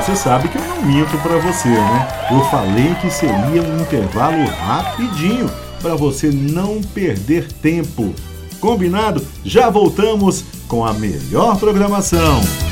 você sabe que eu não minto pra você, né? Eu falei que seria um intervalo rapidinho para você não perder tempo. Combinado? Já voltamos com a melhor programação.